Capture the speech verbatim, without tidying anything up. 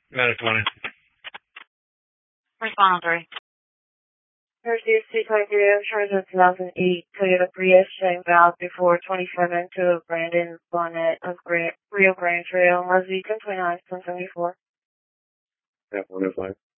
Medic one. Respond on three. Mercedes C twenty-three, insurance of two thousand eight Toyota Prius, showing valve before twenty-seven to Brandon Bonnet of Rio Grande Trail, Leslie ten twenty-nine, ten seventy-four. Yeah, one oh five.